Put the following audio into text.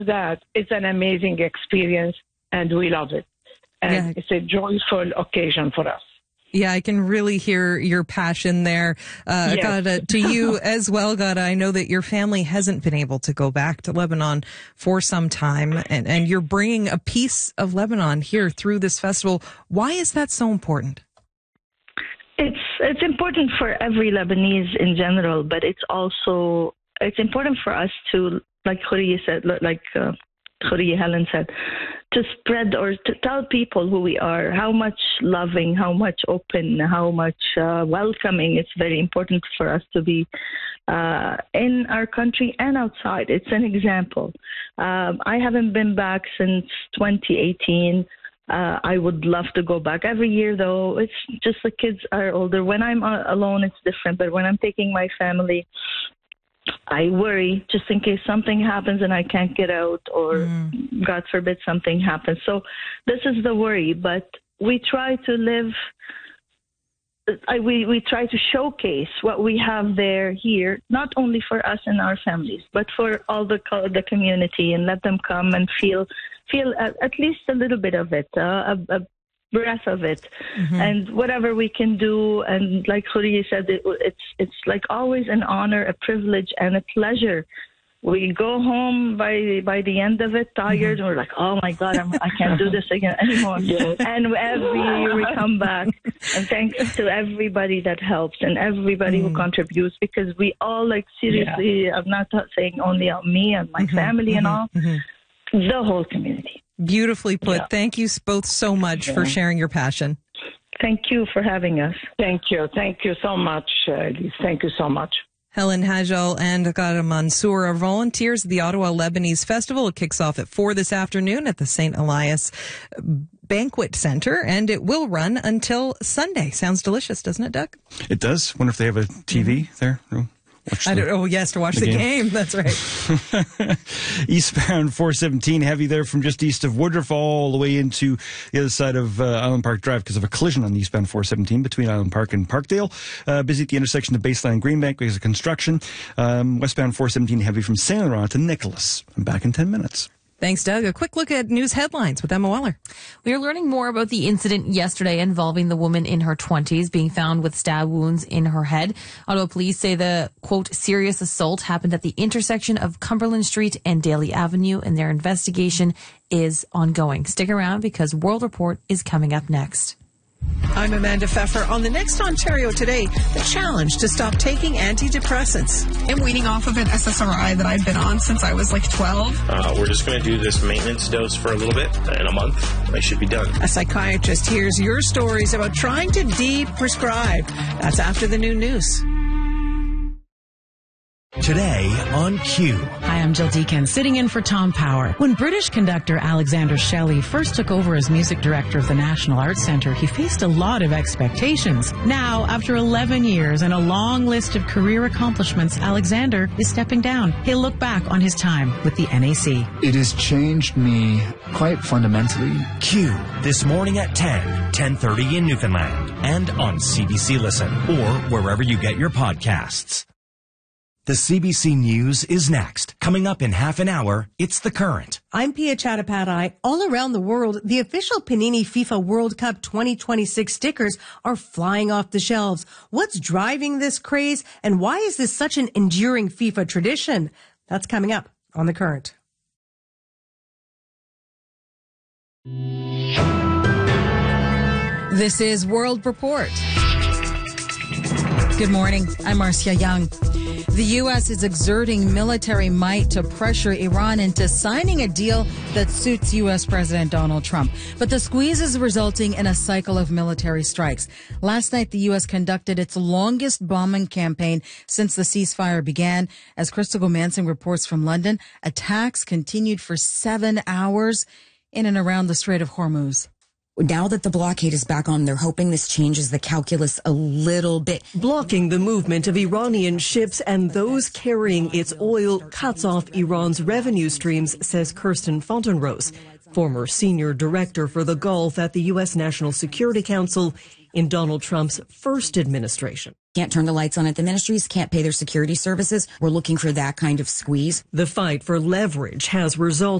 that, it's an amazing experience, and we love it. And it's a joyful occasion for us. Yeah, I can really hear your passion there. Yes. Ghada, to you as well, Ghada. I know that your family hasn't been able to go back to Lebanon for some time, and you're bringing a piece of Lebanon here through this festival. Why is that so important? It's important for every Lebanese in general, but it's important for us to, like Khouria said, Khouria Helen said, to spread or to tell people who we are, how much loving, how much open, how much welcoming. It's very important for us to be in our country and outside. It's an example. I haven't been back since 2018. I would love to go back every year, though. It's just the kids are older. When I'm alone, it's different. But when I'm taking my family, I worry just in case something happens and I can't get out, or God forbid something happens. So this is the worry. But we try to live. We try to showcase what we have here, not only for us and our families, but for all the community, and let them come and feel at least a little bit of it, a breath of it, and whatever we can do. And like Khouria said, it's like always an honor, a privilege, and a pleasure. We go home by the end of it tired, and we're like, oh my God, I can't do this again anymore. Yes. And every year we come back, and thanks to everybody that helps and everybody who contributes, because we all, like, seriously, I'm not saying only me and my family and all, the whole community. Beautifully put. Yeah. Thank you both so much for sharing your passion. Thank you for having us. Thank you. Thank you so much, Elise. Thank you so much. Helen Hajjal and Ghada Mansour are volunteers at the Ottawa Lebanese Festival. It kicks off at 4 this afternoon at the St. Elias Banquet Center, and it will run until Sunday. Sounds delicious, doesn't it, Doug? It does. Wonder if they have a TV there. No. I don't know. Yes, to watch the game. That's right. Eastbound 417, heavy there from just east of Woodruff all the way into the other side of Island Park Drive because of a collision on the eastbound 417 between Island Park and Parkdale. Busy at the intersection of Baseline and Greenbank because of construction. Westbound 417, heavy from Saint Laurent to Nicholas. I'm back in 10 minutes. Thanks, Doug. A quick look at news headlines with Emma Weller. We are learning more about the incident yesterday involving the woman in her 20s being found with stab wounds in her head. Ottawa police say the, quote, serious assault happened at the intersection of Cumberland Street and Daly Avenue, and their investigation is ongoing. Stick around because World Report is coming up next. I'm Amanda Pfeffer. On the next Ontario Today, the challenge to stop taking antidepressants. I'm weaning off of an SSRI that I've been on since I was like 12. We're just going to do this maintenance dose for a little bit. In a month, I should be done. A psychiatrist hears your stories about trying to de-prescribe. That's after the noon news. Today on Q. Hi, I'm Jill Deacon, sitting in for Tom Power. When British conductor Alexander Shelley first took over as music director of the National Arts Centre, he faced a lot of expectations. Now, after 11 years and a long list of career accomplishments, Alexander is stepping down. He'll look back on his time with the NAC. It has changed me quite fundamentally. Q, this morning at 10:30 in Newfoundland, and on CBC Listen, or wherever you get your podcasts. The CBC News is next. Coming up in half an hour, it's The Current. I'm Pia Chattopadhyay. All around the world, the official Panini FIFA World Cup 2026 stickers are flying off the shelves. What's driving this craze, and why is this such an enduring FIFA tradition? That's coming up on The Current. This is World Report. Good morning. I'm Marcia Young. The U.S. is exerting military might to pressure Iran into signing a deal that suits U.S. President Donald Trump. But the squeeze is resulting in a cycle of military strikes. Last night, the U.S. conducted its longest bombing campaign since the ceasefire began. As Crystal Gomansing reports from London, attacks continued for 7 hours in and around the Strait of Hormuz. Now that the blockade is back on, they're hoping this changes the calculus a little bit. Blocking the movement of Iranian ships and those carrying its oil cuts off Iran's revenue streams, says Kirsten Fontenrose, former senior director for the Gulf at the U.S. National Security Council. in Donald Trump's first administration. Can't turn the lights on at the ministries, can't pay their security services. We're looking for that kind of squeeze. The fight for leverage has resulted